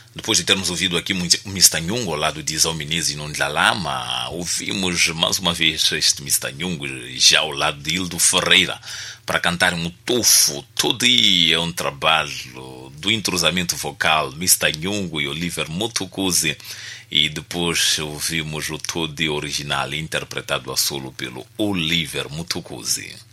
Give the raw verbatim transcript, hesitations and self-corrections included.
Depois de termos ouvido aqui o mister Nhungo ao lado de Izao Menezes e Nondlalama, ouvimos mais uma vez este mister Nhungo já ao lado de Hildo Ferreira para cantar um Tofu. Todo dia é um trabalho do entrosamento vocal, mister Nhungo e Oliver Mutukudzi. E depois ouvimos o Todo original interpretado a solo pelo Oliver Mutukudzi.